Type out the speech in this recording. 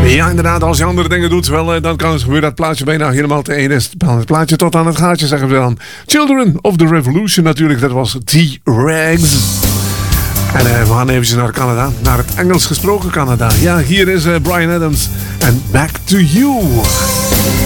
Ja, inderdaad, als je andere dingen doet, wel, dan kan het gebeuren dat het plaatje bijna helemaal te één is. Het plaatje tot aan het gaatje, zeggen we dan. Children of the Revolution natuurlijk, dat was T-Rex. En we gaan eventjes naar Canada, naar het Engels gesproken Canada. Ja, hier is Bryan Adams en Back to You.